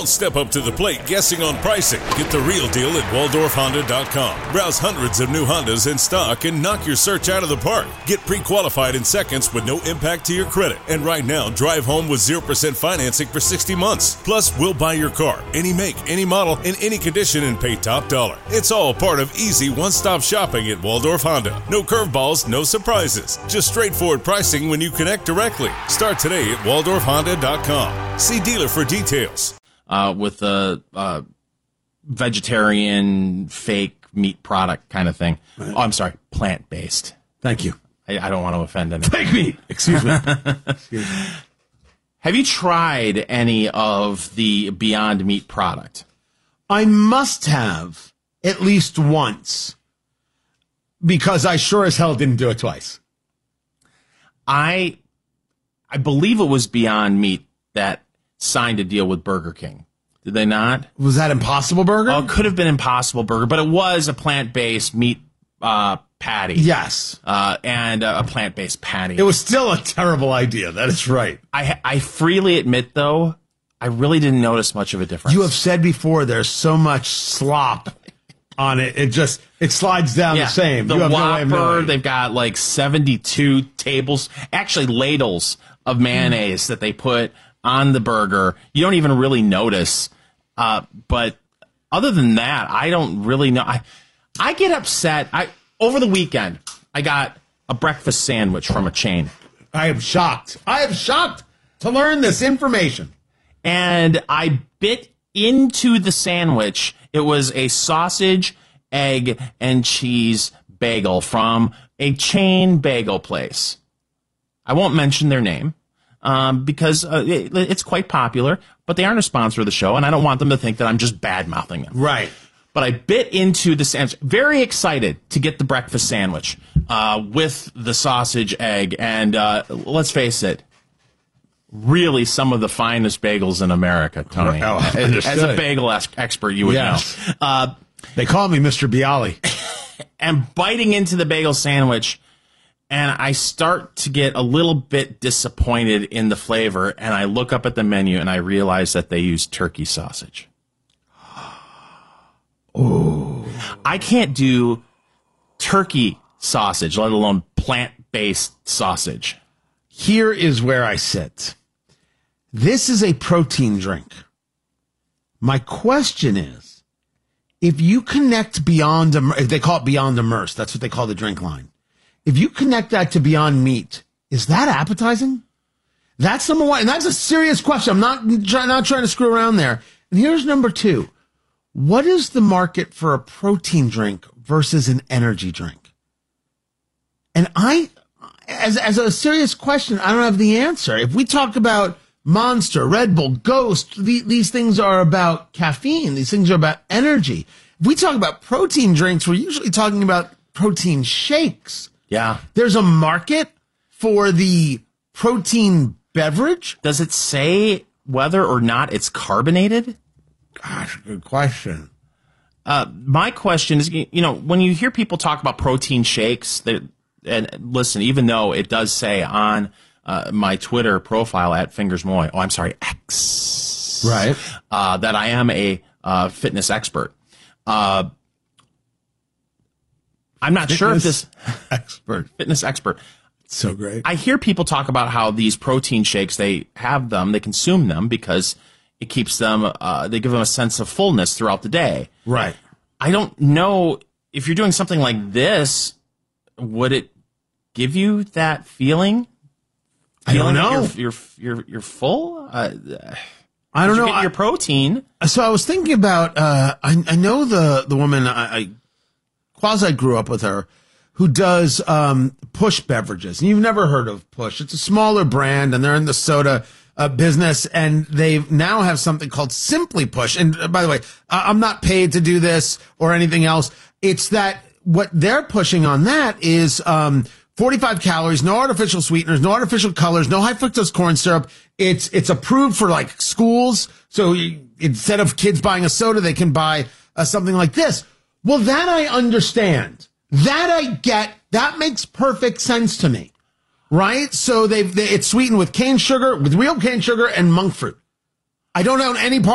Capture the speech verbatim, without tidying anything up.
Don't step up to the plate guessing on pricing. Get the real deal at Waldorf Honda dot com. Browse hundreds of new Hondas in stock and knock your search out of the park. Get pre-qualified in seconds with no impact to your credit. And right now, drive home with zero percent financing for sixty months. Plus, we'll buy your car, any make, any model, in any condition, and pay top dollar. It's all part of easy one-stop shopping at Waldorf Honda. No curveballs, no surprises. Just straightforward pricing when you connect directly. Start today at Waldorf Honda dot com. See dealer for details. Uh, with a uh, vegetarian, fake meat product kind of thing. Right. Oh, I'm sorry, plant-based. Thank you. I, I don't want to offend anyone. Fake meat. Excuse me. Excuse me. Have you tried any of the Beyond Meat product? I must have at least once, because I sure as hell didn't do it twice. I, I believe it was Beyond Meat that signed a deal with Burger King. Did they not? Was that Impossible Burger? Oh, it could have been Impossible Burger, but it was a plant-based meat uh, patty. Yes. Uh, and uh, a plant-based patty. It was still a terrible idea. That is right. I I freely admit, though, I really didn't notice much of a difference. You have said before there's so much slop on it. It just, it slides down yeah, the same. The you have Whopper, no way of they've got like seventy-two tables, actually ladles of mayonnaise mm. that they put on the burger. You don't even really notice. Uh, but other than that, I don't really know. I, I get upset. I over the weekend, I got a breakfast sandwich from a chain. I am shocked. I am shocked to learn this information. And I bit into the sandwich. It was a sausage, egg, and cheese bagel from a chain bagel place. I won't mention their name. Um, because uh, it, it's quite popular, but they aren't a sponsor of the show, and I don't want them to think that I'm just bad-mouthing them. Right. But I bit into the sandwich, very excited to get the breakfast sandwich uh, with the sausage, egg, and uh, let's face it, really some of the finest bagels in America, Tony. Oh, as, as a bagel ex- expert, you would yes. know. Uh, they call me Mister Bialy. And biting into the bagel sandwich, and I start to get a little bit disappointed in the flavor, and I look up at the menu, and I realize that they use turkey sausage. Oh, I can't do turkey sausage, let alone plant-based sausage. Here is where I sit. This is a protein drink. My question is, if you connect Beyond, they call it Beyond Immersed, that's what they call the drink line. If you connect that to Beyond Meat, is that appetizing? That's number one. And that's a serious question. I'm not, not trying to screw around there. And here's number two. What is the market for a protein drink versus an energy drink? And I, as, as a serious question, I don't have the answer. If we talk about Monster, Red Bull, Ghost, the, these things are about caffeine. These things are about energy. If we talk about protein drinks, we're usually talking about protein shakes. Yeah. There's a market for the protein beverage. Does it say whether or not it's carbonated? Gosh, good question. Uh, my question is, you know, when you hear people talk about protein shakes, and listen, even though it does say on uh, my Twitter profile at FingersMoy, oh, I'm sorry, X, right, uh, that I am a uh, fitness expert. Uh, I'm not fitness sure if this expert, fitness expert. So great. I hear people talk about how these protein shakes, they have them, they consume them because it keeps them, uh, they give them a sense of fullness throughout the day. Right. I don't know if you're doing something like this, would it give you that feeling? I don't know. You're, you're, you're, you're full? Uh, I don't know. Get your protein. I, so I was thinking about, uh, I, I know the, the woman, I, I quasi grew up with her, who does um, Push beverages. And you've never heard of Push. It's a smaller brand, and they're in the soda uh, business, and they now have something called Simply Push. And uh, by the way, I- I'm not paid to do this or anything else. It's that what they're pushing on that is um, forty-five calories, no artificial sweeteners, no artificial colors, no high fructose corn syrup. It's it's approved for like schools. So you, instead of kids buying a soda, they can buy uh, something like this. Well, that I understand. That I get. That makes perfect sense to me, right? So they've they, it's sweetened with cane sugar, with real cane sugar and monk fruit. I don't own any part